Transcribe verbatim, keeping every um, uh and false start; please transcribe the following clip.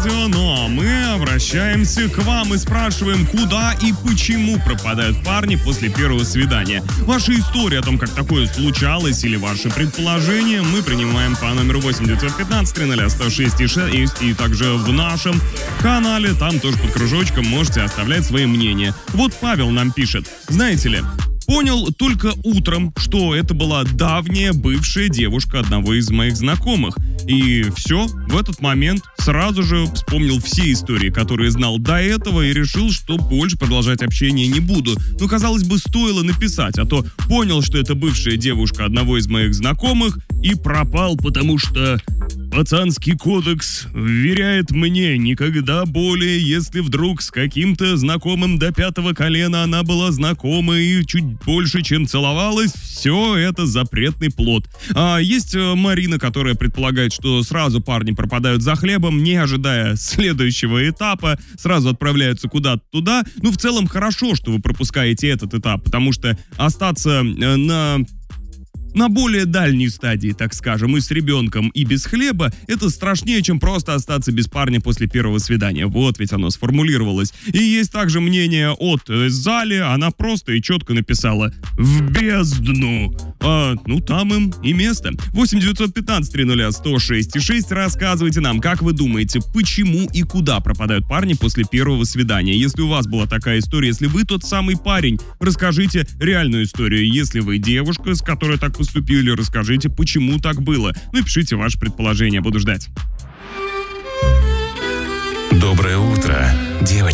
радио, ну а мы обращаемся к вам и спрашиваем, куда и почему пропадают парни после первого свидания. Ваши истории о том, как такое случалось, или ваши предположения мы принимаем по номеру восемь девятьсот пятнадцать триста сто шесть и шесть, и также в нашем канале, там тоже под кружочком можете оставлять свои мнения. Вот Павел нам пишет: знаете ли, понял только утром, что это была давняя бывшая девушка одного из моих знакомых. И все, в этот момент сразу же вспомнил все истории, которые знал до этого, и решил, что больше продолжать общение не буду. Но, казалось бы, стоило написать, а то понял, что это бывшая девушка одного из моих знакомых, и пропал, потому что пацанский кодекс вверяет мне никогда более, если вдруг с каким-то знакомым до пятого колена она была знакома и чуть больше, чем целовалась, все это запретный плод. А есть Марина, которая предполагает, что сразу парни пропадают за хлебом, не ожидая следующего этапа, сразу отправляются куда-то туда. Ну, в целом, хорошо, что вы пропускаете этот этап, потому что остаться на... На более дальней стадии, так скажем, и с ребенком, и без хлеба, это страшнее, чем просто остаться без парня после первого свидания. Вот ведь оно сформулировалось. И есть также мнение от э, Зали, она просто и четко написала: в бездну. А, ну, там им и место. восемь девятьсот пятнадцать триста сто шесть и шесть. Рассказывайте нам, как вы думаете, почему и куда пропадают парни после первого свидания. Если у вас была такая история, если вы тот самый парень, расскажите реальную историю. Если вы девушка, с которой так поступили, расскажите, почему так было. Ну и пишите ваше предположение, буду ждать. Доброе утро, девочки.